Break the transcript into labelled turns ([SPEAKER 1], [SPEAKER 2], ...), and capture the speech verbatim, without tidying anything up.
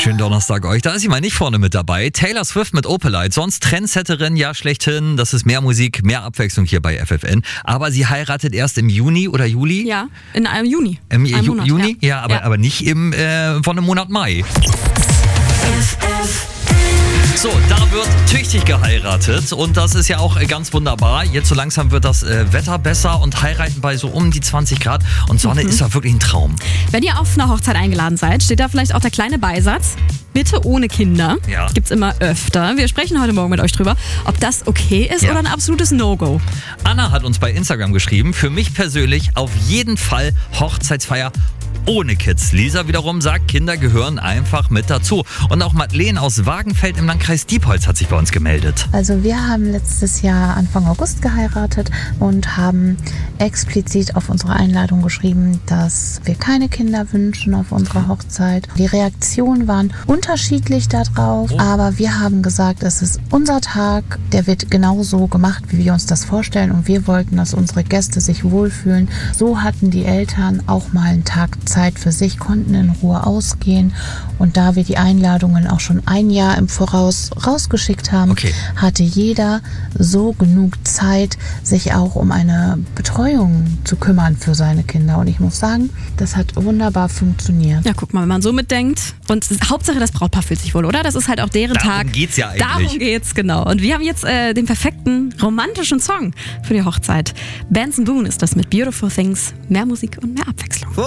[SPEAKER 1] Schönen Donnerstag euch. Da ist sie mal nicht vorne mit dabei. Taylor Swift mit Opalite. Sonst Trendsetterin, ja schlechthin. Das ist mehr Musik, mehr Abwechslung hier bei F F N. Aber sie heiratet erst im Juni oder Juli?
[SPEAKER 2] Ja, in einem Juni.
[SPEAKER 1] Im
[SPEAKER 2] Ein
[SPEAKER 1] Ju-
[SPEAKER 2] Monat,
[SPEAKER 1] Juni? Ja,
[SPEAKER 2] ja.
[SPEAKER 1] aber,
[SPEAKER 2] Ja.
[SPEAKER 1] aber nicht im äh, von dem Monat Mai. So, da wird tüchtig geheiratet und das ist ja auch äh, ganz wunderbar. Jetzt so langsam wird das äh, Wetter besser und heiraten bei so um die zwanzig Grad und Sonne
[SPEAKER 2] Mhm.
[SPEAKER 1] ist doch wirklich ein Traum.
[SPEAKER 2] Wenn ihr auf einer Hochzeit eingeladen seid, steht da vielleicht auch der kleine Beisatz. Bitte ohne Kinder.
[SPEAKER 1] Ja.
[SPEAKER 2] Gibt's immer öfter. Wir sprechen heute Morgen mit euch drüber, ob das okay ist
[SPEAKER 1] Ja.
[SPEAKER 2] oder ein absolutes No-Go.
[SPEAKER 1] Anna hat uns bei Instagram geschrieben, für mich persönlich auf jeden Fall Hochzeitsfeier ohne Kids. Lisa wiederum sagt, Kinder gehören einfach mit dazu. Und auch Madeleine aus Wagenfeld im Landkreis Diepholz hat sich bei uns gemeldet.
[SPEAKER 3] Also wir haben letztes Jahr Anfang August geheiratet und haben explizit auf unsere Einladung geschrieben, dass wir keine Kinder wünschen auf unserer Hochzeit. Die Reaktionen waren unterschiedlich darauf,
[SPEAKER 1] Oh.
[SPEAKER 3] aber wir haben gesagt, es ist unser Tag, der wird genauso gemacht, wie wir uns das vorstellen und wir wollten, dass unsere Gäste sich wohlfühlen. So hatten die Eltern auch mal einen Tag Zeit für sich, konnten in Ruhe ausgehen und da wir die Einladungen auch schon ein Jahr im Voraus rausgeschickt haben,
[SPEAKER 1] Okay.
[SPEAKER 3] hatte jeder so genug Zeit, sich auch um eine Betreuung zu kümmern für seine Kinder. Und ich muss sagen, das hat wunderbar funktioniert.
[SPEAKER 2] Ja, guck mal, wenn man so mitdenkt. Und Hauptsache, das Brautpaar fühlt sich wohl, oder? Das ist halt auch deren
[SPEAKER 1] Darum
[SPEAKER 2] Tag.
[SPEAKER 1] geht's ja eigentlich.
[SPEAKER 2] Darum geht's, genau. Und wir haben jetzt äh, den perfekten romantischen Song für die Hochzeit. Benson Boone ist das mit Beautiful Things. Mehr Musik und mehr Abwechslung.